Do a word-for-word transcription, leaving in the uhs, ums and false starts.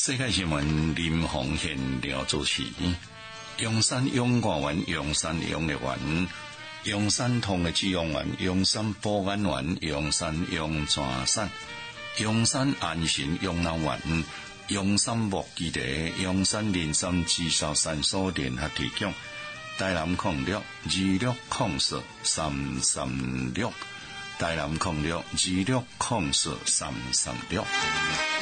世界新闻林鸿宪聊主持，阳山永官园、阳山永乐园、阳山通的志阳园、阳山保安园、阳山阳泉山、阳山安神养老院、阳山木基地、阳山林山至少三所联合提供。台南控六二六控四三三六，台南控六二六控四三三六。